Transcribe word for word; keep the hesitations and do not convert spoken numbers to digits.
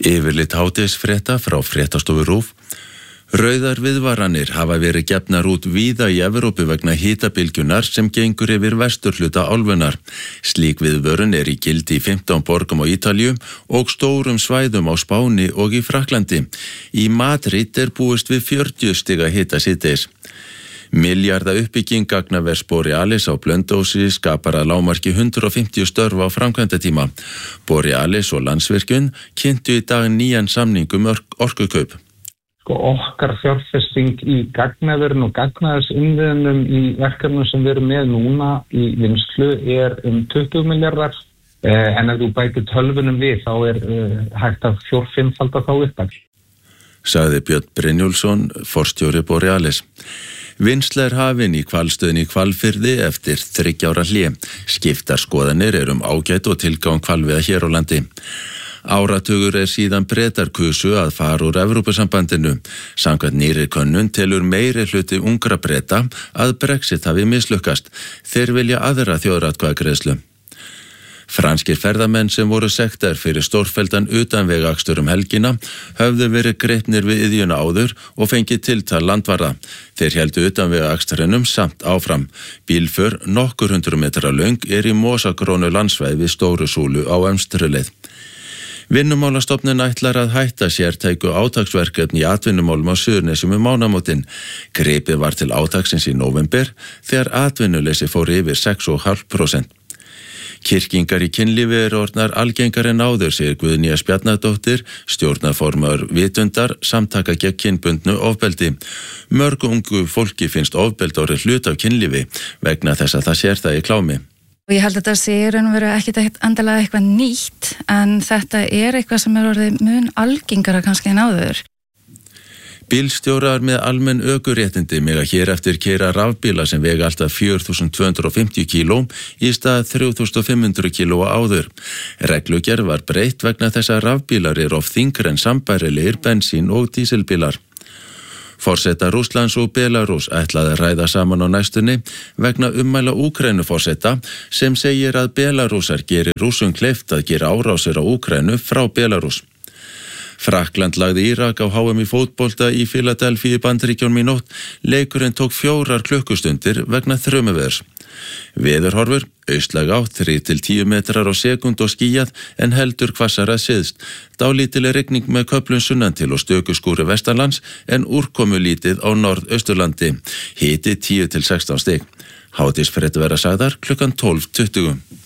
Yfirlit hádegisfrétta frá Fréttastofu RÚV. Rauðar viðvaranir hafa verið gefnar út víða í Evrópu vegna hitabylgjunar sem gengur yfir vesturhluta álfunnar. Slík viðvörun er í gildi í fimmtán borgum á Ítalíu og stórum svæðum á Spáni og í Frakklandi. Í Madrid er búist við fjörutíu stiga hita síðdegis. Milljarða uppbygging gagnavers Borealis á Blönduósi skapar að lágmarki hundrað og fimmtíu störf á framkvæmdatíma. Borealis og Landsvirkjun kynntu í dag nýjan samning um orkukaup. Sko okkar fjárfesting í gagnaverin og gagnaversinnviðunum í verkefnum sem við erum með núna í vinnslu er um tuttugu milljarðar, en ef þú bætir tölvunum við þá er hægt að fjórfimmfalda þá upp. Sagði Björn Brynjólfsson, forstjóri Borealis. Vinnsla er hafin í hvalstöðinni í Hvalfirði eftir þriggja ára hlé. Skiptar skoðanir er um ágætt og tilgang hvalveiða hér á landi. Áratugur er síðan Bretar kusu að fara úr Evrópusambandinu. Samkvæmt nýrri könnun telur meiri hluti ungra Breta að Brexit hafi mislukkast. Þeir vilja aðra þjóðaratkvæðagreiðslu. Franskir ferðamenn sem voru sektaðir fyrir stórfelldan utanvegaakstur um helgina höfðu verið gripnir við iðjuna áður og fengið tiltal landvarða. Þeir héldu utanvegaaksturinnum samt áfram. Bílför nokkur hundruð metra löng er í Mosagrónu landsvæði við Stóru Súlu á Emstruleið. Vinnumálastofnun ætlar að hætta sértæku átaksverkefni í atvinnumálum á Suðurnesjum um mánaðamótin. Gripið var til átaksins í nóvember þegar atvinnuleysi fór yfir sex komma fimm prósent. Kyrkingar í kynlífi eru orðnar algengar en áður, segir Guðnýja Spjarnadóttir, stjórnarformaður Vitundar, samtaka gegn kynbundnu ofbeldi. Mörgu ungu fólki finnst ofbeld orðið hlut af kynlífi vegna þess að það sér það í klámi. Og ég held að þetta sé raun og veru ekkit endilega eitthvað nýtt, en þetta er eitthvað sem er orðið mun algengara kannski en áður. Bílstjórar með almenn ökuréttindi mega hér eftir keyra rafbíla sem vega alltaf fjögur þúsund tvö hundruð og fimmtíu kíló í stað þrjú þúsund fimm hundruð kílóa áður. Reglugerð var breytt vegna þess að rafbílar eru of þyngri en sambærilegir bensín- og dísilbílar. Forseta Rússlands og Belarús ætlaði að ræða saman á næstunni vegna ummæla Úkraínuforseta sem segir að Belarúsar gerir Rússum kleift að gera árásir á Úkraínu frá Belarús. Frakkland lagði Írak á H M í fótbolta í Philadelphia í Bandaríkjunum í nótt. Leikurinn tók fjórar klukkustundir vegna þrumuveðurs. Veðurhorfur, austlæg átt þrír til tíu metrar á sekúnd og skýjað en heldur hvassara syðst. Dálítileg rigning með köflum sunnan til og stöku skúri vestanlands en úrkomulítið á norðausturlandi. Hiti tíu til sextán stig. Hádegisfréttir verða sagðar klukkan tólf tuttugu.